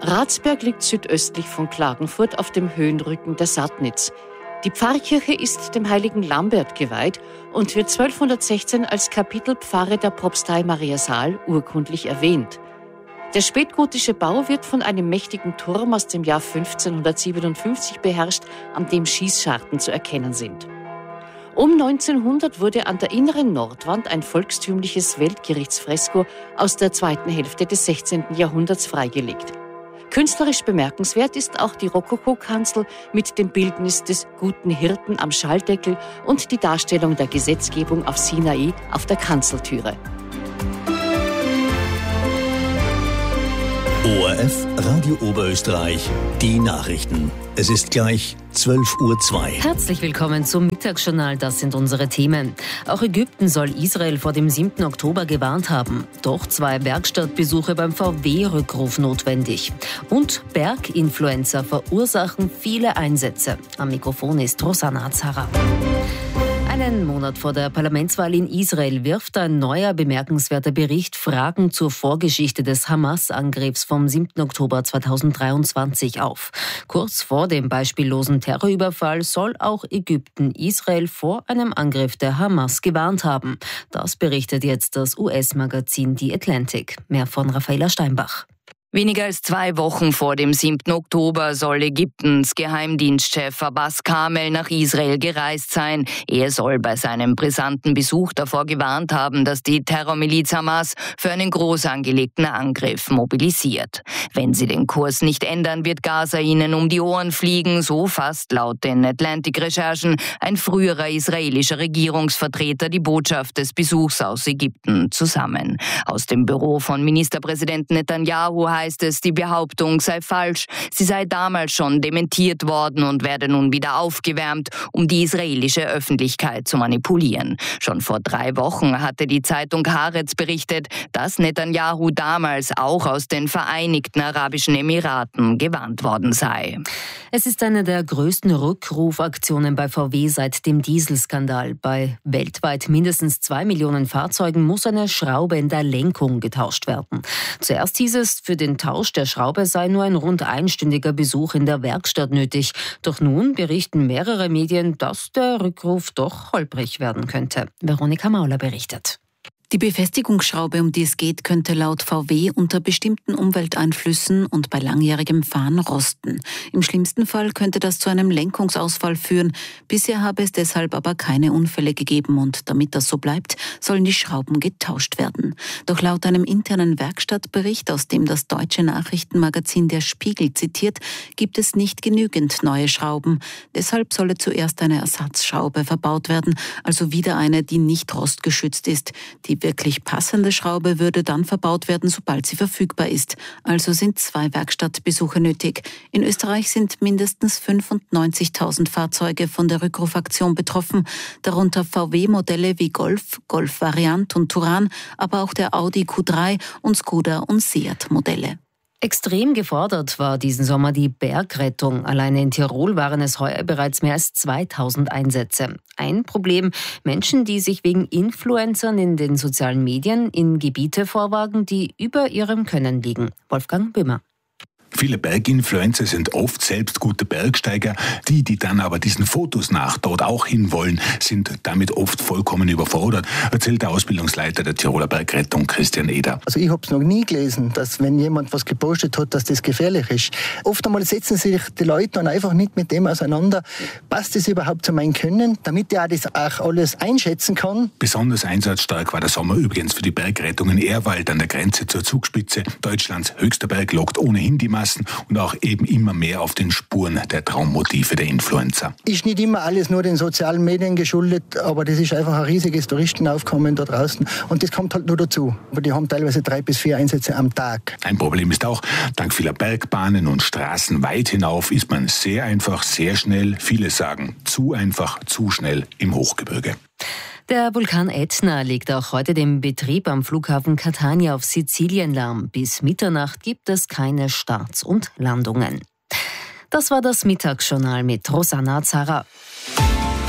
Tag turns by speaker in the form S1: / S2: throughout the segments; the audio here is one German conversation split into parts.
S1: Ratsberg liegt südöstlich von Klagenfurt auf dem Höhenrücken der Sattnitz. Die Pfarrkirche ist dem heiligen Lambert geweiht und wird 1216 als Kapitelpfarre der Propstei Mariasaal urkundlich erwähnt. Der spätgotische Bau wird von einem mächtigen Turm aus dem Jahr 1557 beherrscht, an dem Schießscharten zu erkennen sind. Um 1900 wurde an der inneren Nordwand ein volkstümliches Weltgerichtsfresko aus der zweiten Hälfte des 16. Jahrhunderts freigelegt. Künstlerisch bemerkenswert ist auch die Rokokokanzel mit dem Bildnis des guten Hirten am Schalldeckel und die Darstellung der Gesetzgebung auf Sinai auf der Kanzeltüre.
S2: ORF Radio Oberösterreich, die Nachrichten. Es ist gleich 12:02 Uhr.
S3: Herzlich willkommen zum Mittagsjournal. Das sind unsere Themen. Auch Ägypten soll Israel vor dem 7. Oktober gewarnt haben. Doch 2 Werkstattbesuche beim VW-Rückruf notwendig. Und Berginfluencer verursachen viele Einsätze. Am Mikrofon ist Rosanna Azara. Einen Monat vor der Parlamentswahl in Israel wirft ein neuer bemerkenswerter Bericht Fragen zur Vorgeschichte des Hamas-Angriffs vom 7. Oktober 2023 auf. Kurz vor dem beispiellosen Terrorüberfall soll auch Ägypten Israel vor einem Angriff der Hamas gewarnt haben. Das berichtet jetzt das US-Magazin The Atlantic. Mehr von Raffaela Steinbach.
S4: Weniger als 2 Wochen vor dem 7. Oktober soll Ägyptens Geheimdienstchef Abbas Kamel nach Israel gereist sein. Er soll bei seinem brisanten Besuch davor gewarnt haben, dass die Terrormiliz Hamas für einen groß angelegten Angriff mobilisiert. Wenn sie den Kurs nicht ändern, wird Gaza ihnen um die Ohren fliegen, so fasst laut den Atlantic-Recherchen ein früherer israelischer Regierungsvertreter die Botschaft des Besuchs aus Ägypten zusammen. Aus dem Büro von Ministerpräsident Netanyahu heißt es, die Behauptung sei falsch. Sie sei damals schon dementiert worden und werde nun wieder aufgewärmt, um die israelische Öffentlichkeit zu manipulieren. Schon vor 3 Wochen hatte die Zeitung Haaretz berichtet, dass Netanyahu damals auch aus den Vereinigten Arabischen Emiraten gewarnt worden sei.
S3: Es ist eine der größten Rückrufaktionen bei VW seit dem Dieselskandal. Bei weltweit mindestens 2 Millionen Fahrzeugen muss eine Schraube in der Lenkung getauscht werden. Zuerst hieß es, für den Tausch der Schraube sei nur ein rund einstündiger Besuch in der Werkstatt nötig. Doch nun berichten mehrere Medien, dass der Rückruf doch holprig werden könnte. Veronika Mauler berichtet.
S5: Die Befestigungsschraube, um die es geht, könnte laut VW unter bestimmten Umwelteinflüssen und bei langjährigem Fahren rosten. Im schlimmsten Fall könnte das zu einem Lenkungsausfall führen. Bisher habe es deshalb aber keine Unfälle gegeben und damit das so bleibt, sollen die Schrauben getauscht werden. Doch laut einem internen Werkstattbericht, aus dem das deutsche Nachrichtenmagazin Der Spiegel zitiert, gibt es nicht genügend neue Schrauben. Deshalb solle zuerst eine Ersatzschraube verbaut werden, also wieder eine, die nicht rostgeschützt ist. Die wirklich passende Schraube würde dann verbaut werden, sobald sie verfügbar ist. Also sind 2 Werkstattbesuche nötig. In Österreich sind mindestens 95.000 Fahrzeuge von der Rückrufaktion betroffen, darunter VW-Modelle wie Golf, Golf Variant und Touran, aber auch der Audi Q3 und Skoda und Seat-Modelle.
S3: Extrem gefordert war diesen Sommer die Bergrettung. Alleine in Tirol waren es heuer bereits mehr als 2000 Einsätze. Ein Problem: Menschen, die sich wegen Influencern in den sozialen Medien in Gebiete vorwagen, die über ihrem Können liegen. Wolfgang Böhmer.
S6: Viele Berginfluencer sind oft selbst gute Bergsteiger. Die dann aber diesen Fotos nach dort auch hinwollen, sind damit oft vollkommen überfordert, erzählt der Ausbildungsleiter der Tiroler Bergrettung, Christian Eder.
S7: Also ich habe es noch nie gelesen, dass wenn jemand was gepostet hat, dass das gefährlich ist. Oft einmal setzen sich die Leute dann einfach nicht mit dem auseinander. Passt das überhaupt zu meinem Können, damit ich auch das auch alles einschätzen kann?
S6: Besonders einsatzstark war der Sommer übrigens für die Bergrettung in Ehrwald an der Grenze zur Zugspitze. Deutschlands höchster Berg lockt ohnehin die Massen und auch eben immer mehr auf den Spuren der Traummotive der Influencer.
S7: Ist nicht immer alles nur den sozialen Medien geschuldet, aber das ist einfach ein riesiges Touristenaufkommen da draußen und das kommt halt nur dazu. Aber die haben teilweise 3 bis 4 Einsätze am Tag.
S6: Ein Problem ist auch, dank vieler Bergbahnen und Straßen weit hinauf ist man sehr einfach, sehr schnell, viele sagen zu einfach, zu schnell im Hochgebirge.
S3: Der Vulkan Ätna legt auch heute den Betrieb am Flughafen Catania auf Sizilien lahm. Bis Mitternacht gibt es keine Starts und Landungen. Das war das Mittagsjournal mit Rosanna Azara.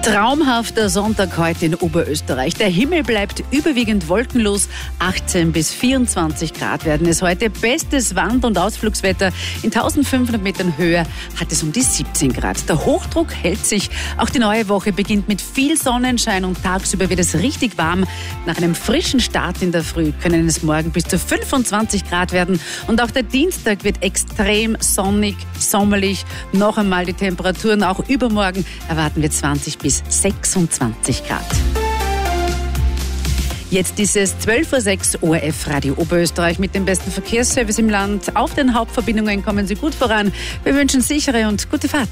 S8: Traumhafter Sonntag heute in Oberösterreich. Der Himmel bleibt überwiegend wolkenlos. 18 bis 24 Grad werden es heute. Bestes Wand- und Ausflugswetter. In 1500 Metern Höhe hat es um die 17 Grad. Der Hochdruck hält sich. Auch die neue Woche beginnt mit viel Sonnenschein und tagsüber wird es richtig warm. Nach einem frischen Start in der Früh können es morgen bis zu 25 Grad werden. Und auch der Dienstag wird extrem sonnig, sommerlich. Noch einmal die Temperaturen. Auch übermorgen erwarten wir 20 bis 26 Grad. Jetzt ist es 12:06 Uhr, ORF Radio Oberösterreich mit dem besten Verkehrsservice im Land. Auf den Hauptverbindungen kommen Sie gut voran. Wir wünschen sichere und gute Fahrt.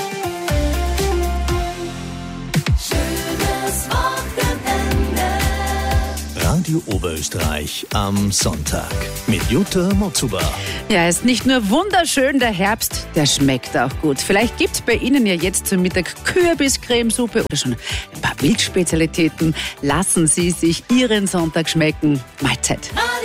S2: Radio Oberösterreich am Sonntag mit Jutta Motzuba.
S8: Ja, ist nicht nur wunderschön, der Herbst, der schmeckt auch gut. Vielleicht gibt's bei Ihnen ja jetzt zum Mittag Kürbiscremesuppe oder schon ein paar Wildspezialitäten. Lassen Sie sich Ihren Sonntag schmecken. Mahlzeit.